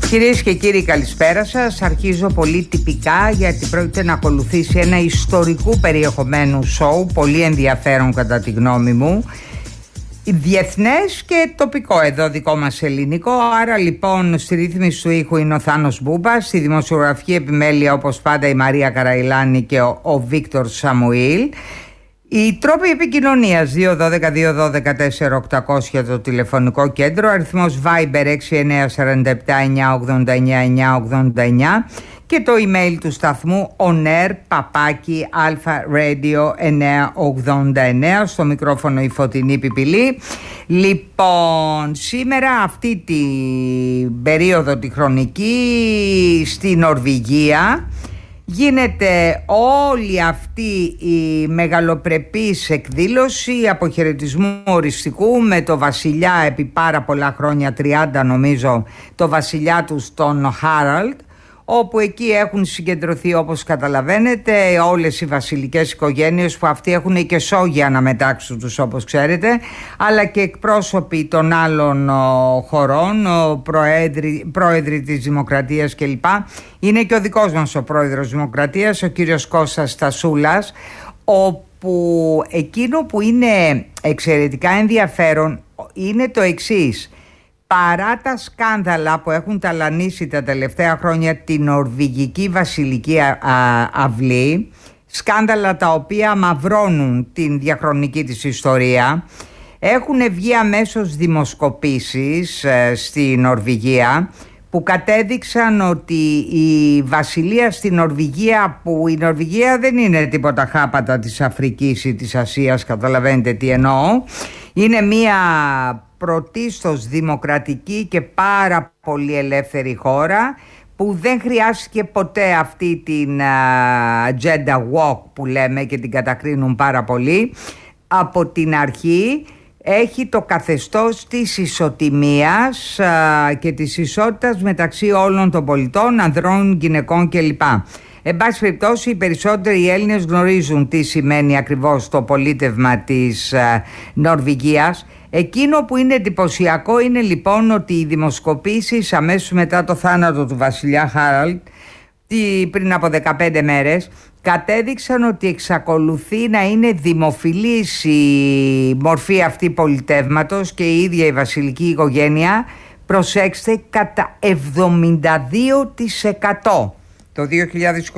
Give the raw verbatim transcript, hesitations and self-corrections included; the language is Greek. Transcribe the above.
Κυρίες και κύριοι, καλησπέρα σας. Αρχίζω πολύ τυπικά γιατί πρόκειται να ακολουθήσει ένα ιστορικού περιεχομένου σοου, πολύ ενδιαφέρον κατά τη γνώμη μου, διεθνές και τοπικό, εδώ δικό μας ελληνικό. Άρα λοιπόν στη ρύθμιση του ήχου είναι ο Θάνος Μπούμπας, στη δημοσιογραφική επιμέλεια όπως πάντα η Μαρία Καραϊλάνη και ο, ο Βίκτορ Σαμουήλ. Οι τρόποι επικοινωνίας δύο ένα δύο δύο ένα δύο τέσσερα οκτακόσια το τηλεφωνικό κέντρο, αριθμός Viber έξι εννιά τέσσερα επτά εννιά ογδόντα εννιά εννιά ογδόντα εννιά και το email του σταθμού onair παπάκι alpharadio εννιά ογδόντα εννιά. Στο μικρόφωνο η Φωτεινή Πιπηλή. Λοιπόν, σήμερα αυτή την περίοδο τη χρονική στη Νορβηγία γίνεται όλη αυτή η μεγαλοπρεπής εκδήλωση αποχαιρετισμού οριστικού με το βασιλιά επί πάρα πολλά χρόνια, τριάντα νομίζω, το βασιλιά τους τον Χάραλντ, όπου εκεί έχουν συγκεντρωθεί, όπως καταλαβαίνετε, όλες οι βασιλικές οικογένειες που αυτοί έχουν και σόγια να μετάξουν τους, όπως ξέρετε, αλλά και εκπρόσωποι των άλλων ο, χωρών, ο προέδροι, πρόεδροι της Δημοκρατίας κλπ. Είναι και ο δικός μας ο πρόεδρος Δημοκρατίας, ο κύριος Κώστας Στασούλας, όπου εκείνο που είναι εξαιρετικά ενδιαφέρον είναι το εξής. Παρά τα σκάνδαλα που έχουν ταλανίσει τα τελευταία χρόνια την νορβηγική βασιλική α, α, αυλή, σκάνδαλα τα οποία μαυρώνουν την διαχρονική της ιστορία, έχουν βγει αμέσως δημοσκοπήσεις ε, στη Νορβηγία που κατέδειξαν ότι η βασιλεία στη Νορβηγία, που η Νορβηγία δεν είναι τίποτα χάπατα της Αφρικής ή της Ασίας, καταλαβαίνετε τι εννοώ, είναι μια πρωτίστως δημοκρατική και πάρα πολύ ελεύθερη χώρα που δεν χρειάστηκε ποτέ αυτή την agenda walk που λέμε και την κατακρίνουν πάρα πολύ. Από την αρχή έχει το καθεστώς της ισοτιμίας α, και της ισότητας μεταξύ όλων των πολιτών, ανδρών, γυναικών κλπ. Εν πάση περιπτώσει, οι περισσότεροι Έλληνες γνωρίζουν τι σημαίνει ακριβώς το πολίτευμα της α, Νορβηγίας. Εκείνο που είναι εντυπωσιακό είναι λοιπόν ότι οι δημοσκοπήσεις αμέσως μετά το θάνατο του βασιλιά Χάραλντ, πριν από δεκαπέντε μέρες, κατέδειξαν ότι εξακολουθεί να είναι δημοφιλής η μορφή αυτή πολιτεύματος και η ίδια η βασιλική οικογένεια, προσέξτε, κατά εβδομήντα δύο τοις εκατό το δύο χιλιάδες είκοσι.